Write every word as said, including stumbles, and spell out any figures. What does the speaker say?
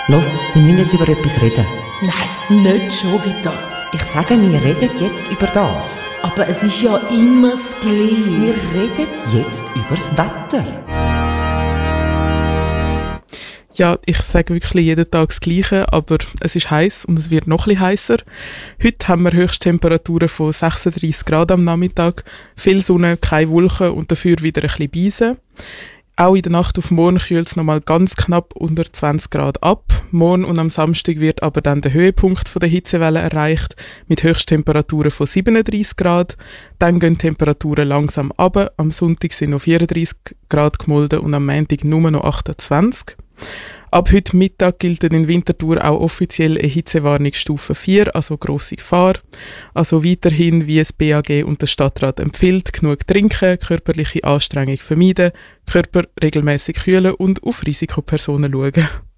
Los, wir müssen jetzt über etwas reden. Nein, nicht schon wieder. Ich sage, wir reden jetzt über das. Aber es ist ja immer das Gleiche. Wir reden jetzt über das Wetter. Ja, ich sage wirklich jeden Tag das Gleiche, aber es ist heiß und es wird noch ein bisschen heißer. Heute haben wir Höchsttemperaturen von sechsunddreissig Grad am Nachmittag, viel Sonne, keine Wolken und dafür wieder ein bisschen Beise. Auch in der Nacht auf morgen kühlt es nochmal ganz knapp unter zwanzig Grad ab. Morgen und am Samstag wird aber dann der Höhepunkt von der Hitzewelle erreicht, mit Höchsttemperaturen von siebenunddreissig Grad. Dann gehen die Temperaturen langsam runter. Am Sonntag sind noch vierunddreissig Grad gemolden und am Montag nur noch achtundzwanzig. Ab heute Mittag gilt in Winterthur auch offiziell eine Hitzewarnung Stufe vier, also grosse Gefahr. Also weiterhin, wie es B A G und der Stadtrat empfiehlt, genug trinken, körperliche Anstrengung vermeiden, Körper regelmäßig kühlen und auf Risikopersonen schauen.